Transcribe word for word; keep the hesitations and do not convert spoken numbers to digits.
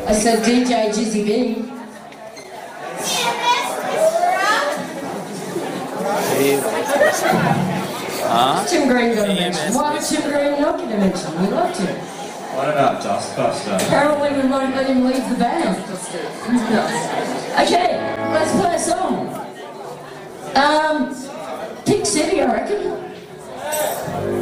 I said D J Jizzy B. Huh? Tim Green got a mention. Why did Tim Green not get a mention? We loved him. What about Dustbuster? Apparently we won't let him leave the band. Okay, let's play a song. Um, Pink City, I reckon.